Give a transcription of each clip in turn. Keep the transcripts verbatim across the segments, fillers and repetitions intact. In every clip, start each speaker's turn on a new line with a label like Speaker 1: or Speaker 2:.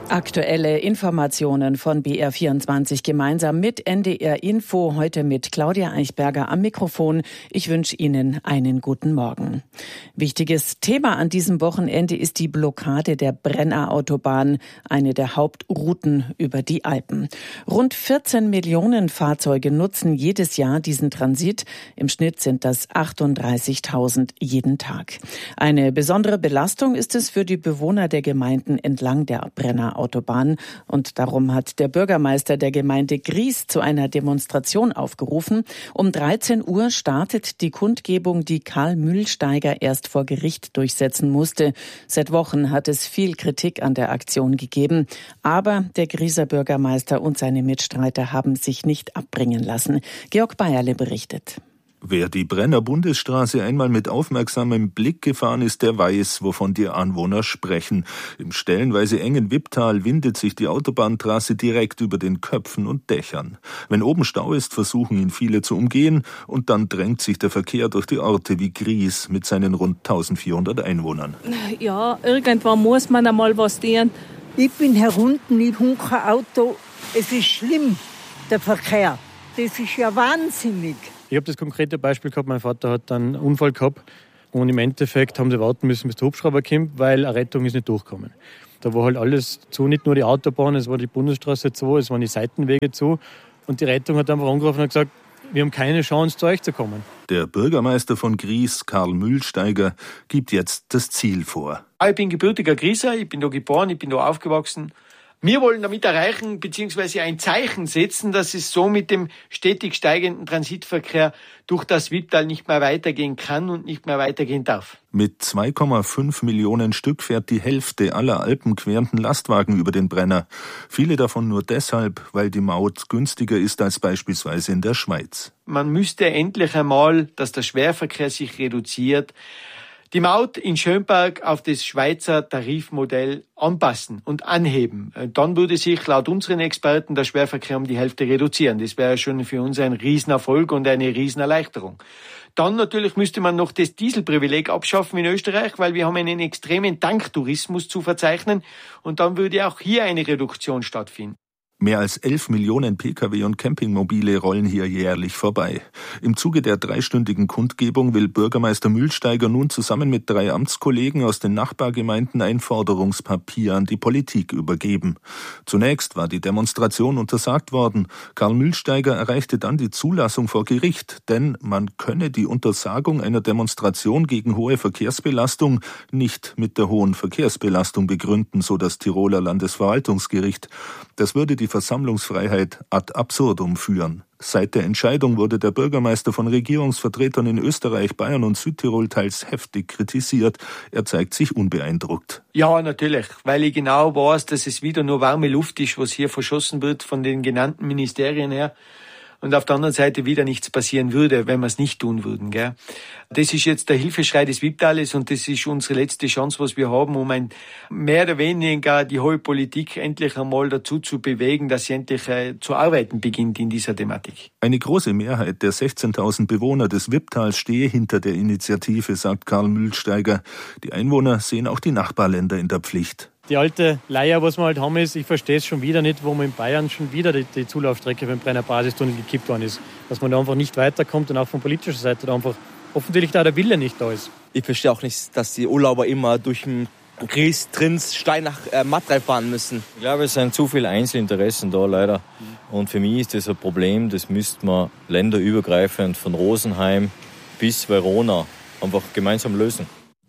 Speaker 1: Aktuelle Informationen von B R vierundzwanzig gemeinsam mit N D R Info, heute mit Claudia Eichberger am Mikrofon. Ich wünsche Ihnen einen guten Morgen. Wichtiges Thema an diesem Wochenende ist die Blockade der Brenner Autobahn, eine der Hauptrouten über die Alpen. Rund vierzehn Millionen Fahrzeuge nutzen jedes Jahr diesen Transit. Im Schnitt sind das achtunddreißigtausend jeden Tag. Eine besondere Belastung ist es für die Bewohner der Gemeinden entlang der Brenner Autobahn. Und darum hat der Bürgermeister der Gemeinde Gries zu einer Demonstration aufgerufen. Um dreizehn Uhr startet die Kundgebung, die Karl Mühlsteiger erst vor Gericht durchsetzen musste. Seit Wochen hat es viel Kritik an der Aktion gegeben. Aber der Grieser Bürgermeister und seine Mitstreiter haben sich nicht abbringen lassen. Georg Bayerle berichtet.
Speaker 2: Wer die Brenner Bundesstraße einmal mit aufmerksamem Blick gefahren ist, der weiß, wovon die Anwohner sprechen. Im stellenweise engen Wipptal windet sich die Autobahntrasse direkt über den Köpfen und Dächern. Wenn oben Stau ist, versuchen ihn viele zu umgehen und dann drängt sich der Verkehr durch die Orte wie Gries mit seinen rund eintausendvierhundert Einwohnern.
Speaker 3: Ja, irgendwann muss man einmal was tun.
Speaker 4: Ich bin herunten, ich habe kein Auto. Es ist schlimm, der Verkehr. Das ist ja wahnsinnig.
Speaker 5: Ich habe das konkrete Beispiel gehabt, mein Vater hat dann einen Unfall gehabt und im Endeffekt haben sie warten müssen, bis der Hubschrauber kommt, weil eine Rettung ist nicht durchgekommen. Da war halt alles zu, nicht nur die Autobahn, es war die Bundesstraße zu, es waren die Seitenwege zu und die Rettung hat einfach angerufen und gesagt, wir haben keine Chance, zu euch zu kommen.
Speaker 2: Der Bürgermeister von Gries, Karl Mühlsteiger, gibt jetzt das Ziel vor.
Speaker 6: Ich bin gebürtiger Grieser, ich bin da geboren, ich bin da aufgewachsen. Wir wollen damit erreichen bzw. ein Zeichen setzen, dass es so mit dem stetig steigenden Transitverkehr durch das Wipptal nicht mehr weitergehen kann und nicht mehr weitergehen darf.
Speaker 2: Mit zwei Komma fünf Millionen Stück fährt die Hälfte aller alpenquerenden Lastwagen über den Brenner. Viele davon nur deshalb, weil die Maut günstiger ist als beispielsweise in der Schweiz.
Speaker 6: Man müsste endlich einmal, dass der Schwerverkehr sich reduziert, die Maut in Schönberg auf das Schweizer Tarifmodell anpassen und anheben. Dann würde sich laut unseren Experten der Schwerverkehr um die Hälfte reduzieren. Das wäre schon für uns ein Riesenerfolg und eine Riesenerleichterung. Dann natürlich müsste man noch das Dieselprivileg abschaffen in Österreich, weil wir haben einen extremen Tanktourismus zu verzeichnen und dann würde auch hier eine Reduktion stattfinden.
Speaker 2: Mehr als elf Millionen Pkw und Campingmobile rollen hier jährlich vorbei. Im Zuge der dreistündigen Kundgebung will Bürgermeister Mühlsteiger nun zusammen mit drei Amtskollegen aus den Nachbargemeinden ein Forderungspapier an die Politik übergeben. Zunächst war die Demonstration untersagt worden. Karl Mühlsteiger erreichte dann die Zulassung vor Gericht, denn man könne die Untersagung einer Demonstration gegen hohe Verkehrsbelastung nicht mit der hohen Verkehrsbelastung begründen, so das Tiroler Landesverwaltungsgericht. Das würde die Versammlungsfreiheit ad absurdum führen. Seit der Entscheidung wurde der Bürgermeister von Regierungsvertretern in Österreich, Bayern und Südtirol teils heftig kritisiert. Er zeigt sich unbeeindruckt.
Speaker 6: Ja, natürlich, weil ich genau weiß, dass es wieder nur warme Luft ist, was hier verschossen wird von den genannten Ministerien her. Und auf der anderen Seite wieder nichts passieren würde, wenn wir es nicht tun würden. Gell? Das ist jetzt der Hilfeschrei des Wipptales und das ist unsere letzte Chance, was wir haben, um ein mehr oder weniger die hohe Politik endlich einmal dazu zu bewegen, dass sie endlich äh, zu arbeiten beginnt in dieser Thematik.
Speaker 2: Eine große Mehrheit der sechzehntausend Bewohner des Wipptals stehe hinter der Initiative, sagt Karl Mühlsteiger. Die Einwohner sehen auch die Nachbarländer in der Pflicht.
Speaker 5: Die alte Leier, was wir halt haben, ist, ich verstehe es schon wieder nicht, wo man in Bayern schon wieder die, die Zulaufstrecke für den Brenner Basistunnel gekippt worden ist. Dass man da einfach nicht weiterkommt und auch von politischer Seite da einfach offensichtlich da der Wille nicht da ist.
Speaker 7: Ich verstehe auch nicht, dass die Urlauber immer durch den Gries, Trins, Stein nach äh, Mattreif fahren müssen.
Speaker 8: Ich glaube, es sind zu viele Einzelinteressen da leider. Und für mich ist das ein Problem, das müsste man länderübergreifend von Rosenheim bis Verona einfach gemeinsam lösen.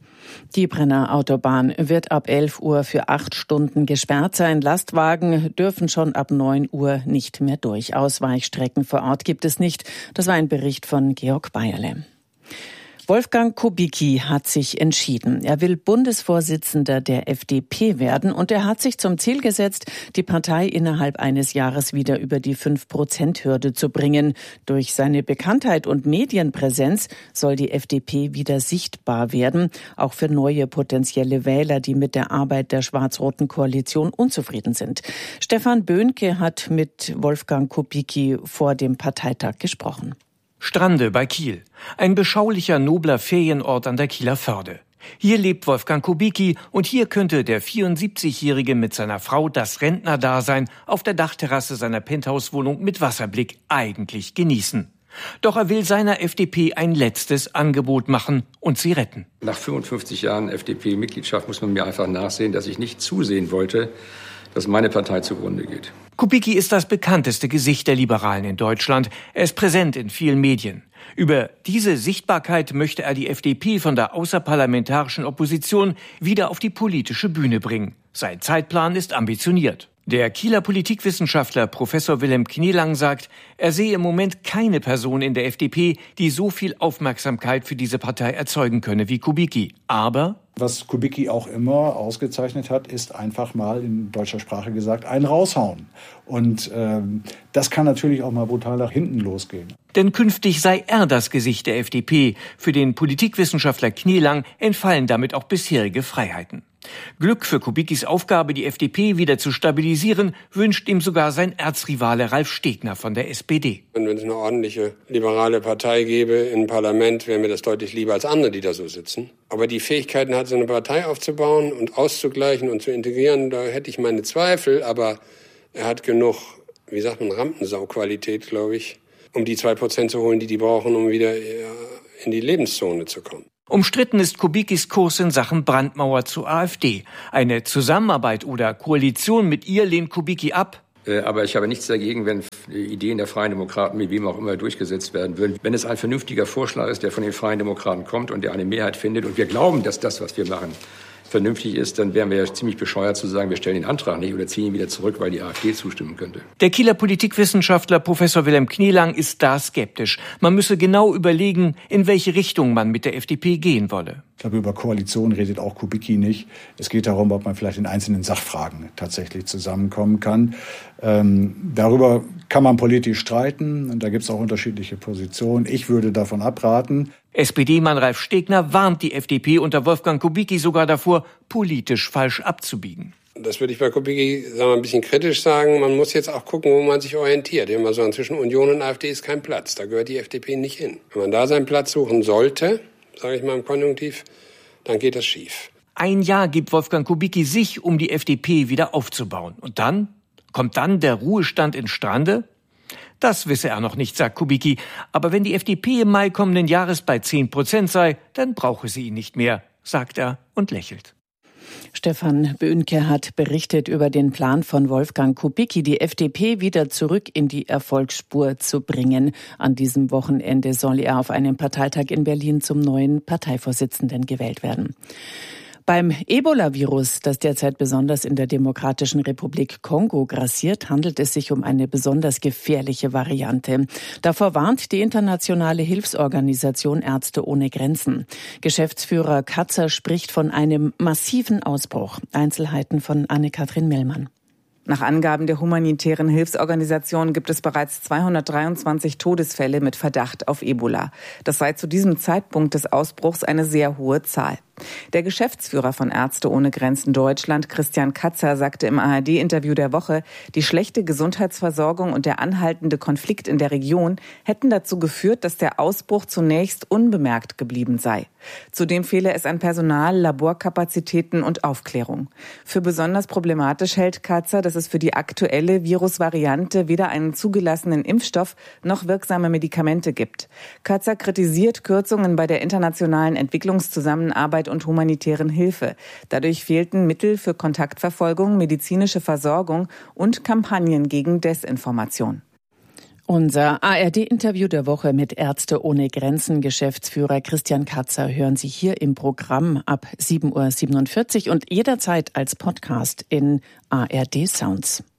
Speaker 1: Die Brenner Autobahn wird ab elf Uhr für acht Stunden gesperrt sein. Lastwagen dürfen schon ab neun Uhr nicht mehr durch. Ausweichstrecken vor Ort gibt es nicht. Das war ein Bericht von Georg Bayerle. Wolfgang Kubicki hat sich entschieden. Er will Bundesvorsitzender der F D P werden und er hat sich zum Ziel gesetzt, die Partei innerhalb eines Jahres wieder über die fünf Prozent Hürde zu bringen. Durch seine Bekanntheit und Medienpräsenz soll die F D P wieder sichtbar werden, auch für neue potenzielle Wähler, die mit der Arbeit der schwarz-roten Koalition unzufrieden sind. Stefan Böhnke hat mit Wolfgang Kubicki vor dem Parteitag gesprochen.
Speaker 9: Strande bei Kiel. Ein beschaulicher, nobler Ferienort an der Kieler Förde. Hier lebt Wolfgang Kubicki und hier könnte der vierundsiebzigjährige mit seiner Frau das Rentnerdasein auf der Dachterrasse seiner Penthouse-Wohnung mit Wasserblick eigentlich genießen. Doch er will seiner F D P ein letztes Angebot machen und sie retten.
Speaker 10: Nach fünfundfünfzig Jahren F D P-Mitgliedschaft muss man mir einfach nachsehen, dass ich nicht zusehen wollte, dass meine Partei zugrunde geht.
Speaker 9: Kubicki ist das bekannteste Gesicht der Liberalen in Deutschland. Er ist präsent in vielen Medien. Über diese Sichtbarkeit möchte er die F D P von der außerparlamentarischen Opposition wieder auf die politische Bühne bringen. Sein Zeitplan ist ambitioniert. Der Kieler Politikwissenschaftler Professor Wilhelm Knielang sagt, er sehe im Moment keine Person in der F D P, die so viel Aufmerksamkeit für diese Partei erzeugen könne wie Kubicki. Aber
Speaker 11: was Kubicki auch immer ausgezeichnet hat, ist einfach mal in deutscher Sprache gesagt, einen raushauen. Und ähm, das kann natürlich auch mal brutal nach hinten losgehen.
Speaker 9: Denn künftig sei er das Gesicht der F D P. Für den Politikwissenschaftler Knielang entfallen damit auch bisherige Freiheiten. Glück für Kubickis Aufgabe, die F D P wieder zu stabilisieren, wünscht ihm sogar sein Erzrivale Ralf Stegner von der S P D.
Speaker 12: Und wenn es eine ordentliche liberale Partei gäbe im Parlament, wäre mir das deutlich lieber als andere, die da so sitzen. Aber die Fähigkeiten hat, so eine Partei aufzubauen und auszugleichen und zu integrieren, da hätte ich meine Zweifel. Aber er hat genug, wie sagt man, Rampensau-Qualität, glaube ich, um die zwei Prozent zu holen, die die brauchen, um wieder in die Lebenszone zu kommen.
Speaker 9: Umstritten ist Kubickis Kurs in Sachen Brandmauer zur AfD. Eine Zusammenarbeit oder Koalition mit ihr lehnt Kubicki ab.
Speaker 10: Aber ich habe nichts dagegen, wenn Ideen der Freien Demokraten mit wem auch immer durchgesetzt werden würden. Wenn es ein vernünftiger Vorschlag ist, der von den Freien Demokraten kommt und der eine Mehrheit findet und wir glauben, dass das, was wir machen, vernünftig ist, dann wären wir ja ziemlich bescheuert zu sagen, wir stellen den Antrag nicht oder ziehen ihn wieder zurück, weil die AfD zustimmen könnte.
Speaker 9: Der Kieler Politikwissenschaftler Professor Wilhelm Knielang ist da skeptisch. Man müsse genau überlegen, in welche Richtung man mit der F D P gehen wolle.
Speaker 11: Ich glaube, über Koalition redet auch Kubicki nicht. Es geht darum, ob man vielleicht in einzelnen Sachfragen tatsächlich zusammenkommen kann. Ähm, darüber kann man politisch streiten und da gibt es auch unterschiedliche Positionen. Ich würde davon abraten.
Speaker 9: S P D-Mann Ralf Stegner warnt die F D P unter Wolfgang Kubicki sogar davor, politisch falsch abzubiegen.
Speaker 12: Das würde ich bei Kubicki sagen wir, ein bisschen kritisch sagen. Man muss jetzt auch gucken, wo man sich orientiert. Immer so zwischen Union und AfD ist kein Platz. Da gehört die F D P nicht hin. Wenn man da seinen Platz suchen sollte, sage ich mal im Konjunktiv, dann geht das schief.
Speaker 9: Ein Jahr gibt Wolfgang Kubicki sich, um die F D P wieder aufzubauen. Und dann? Kommt dann der Ruhestand in Strande? Das wisse er noch nicht, sagt Kubicki. Aber wenn die F D P im Mai kommenden Jahres bei zehn Prozent sei, dann brauche sie ihn nicht mehr, sagt er und lächelt.
Speaker 1: Stefan Böhnke hat berichtet über den Plan von Wolfgang Kubicki, die F D P wieder zurück in die Erfolgsspur zu bringen. An diesem Wochenende soll er auf einem Parteitag in Berlin zum neuen Parteivorsitzenden gewählt werden. Beim Ebola-Virus, das derzeit besonders in der Demokratischen Republik Kongo grassiert, handelt es sich um eine besonders gefährliche Variante. Davor warnt die internationale Hilfsorganisation Ärzte ohne Grenzen. Geschäftsführer Katzer spricht von einem massiven Ausbruch. Einzelheiten von Anne-Kathrin Mellmann.
Speaker 13: Nach Angaben der humanitären Hilfsorganisation gibt es bereits zweihundertdreiundzwanzig Todesfälle mit Verdacht auf Ebola. Das sei zu diesem Zeitpunkt des Ausbruchs eine sehr hohe Zahl. Der Geschäftsführer von Ärzte ohne Grenzen Deutschland, Christian Katzer, sagte im A R D-Interview der Woche, die schlechte Gesundheitsversorgung und der anhaltende Konflikt in der Region hätten dazu geführt, dass der Ausbruch zunächst unbemerkt geblieben sei. Zudem fehle es an Personal, Laborkapazitäten und Aufklärung. Für besonders problematisch hält Katzer, dass es für die aktuelle Virusvariante weder einen zugelassenen Impfstoff noch wirksame Medikamente gibt. Katzer kritisiert Kürzungen bei der internationalen Entwicklungszusammenarbeit und humanitären Hilfe. Dadurch fehlten Mittel für Kontaktverfolgung, medizinische Versorgung und Kampagnen gegen Desinformation.
Speaker 1: Unser A R D-Interview der Woche mit Ärzte ohne Grenzen Geschäftsführer Christian Katzer hören Sie hier im Programm ab sieben Uhr siebenundvierzig und jederzeit als Podcast in A R D Sounds.